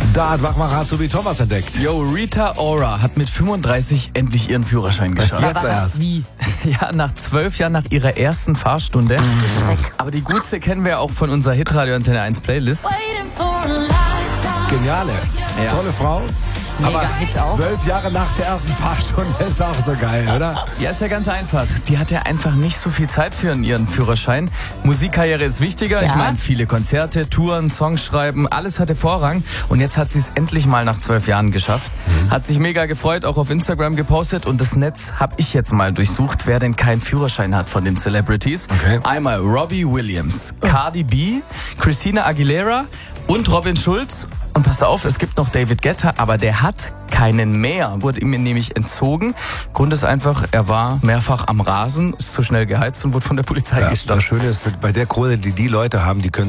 Da hat Wachmacher so wie Thomas entdeckt. Yo, Rita Ora hat mit 35 endlich ihren Führerschein geschafft. Jetzt erst. Wie? Ja, nach 12 Jahren nach ihrer ersten Fahrstunde. Aber die Gutste kennen wir auch von unserer Hitradio Antenne 1 Playlist. Geniale. Ja. Tolle Frau. Mega Aber Hit auch. 12 Jahre nach der ersten Fahrstunde ist auch so geil, oder? Ja, ist ja ganz einfach. Die hatte einfach nicht so viel Zeit für ihren Führerschein. Musikkarriere ist wichtiger. Ja. Ich meine, viele Konzerte, Touren, Songs schreiben, alles hatte Vorrang. Und jetzt hat sie es endlich mal nach 12 Jahren geschafft. Hat sich mega gefreut, auch auf Instagram gepostet. Und das Netz habe ich jetzt mal durchsucht, wer denn keinen Führerschein hat von den Celebrities. Okay. Einmal Robbie Williams, Cardi B, Christina Aguilera und Robin Schulz. Und pass auf, es gibt noch David Guetta, aber der hat keinen mehr. Wurde ihm nämlich entzogen. Grund ist einfach, er war mehrfach am Rasen, ist zu schnell geheizt und wurde von der Polizei Das gestoppt. Schöne ist, bei der Kohle, die Leute haben, die können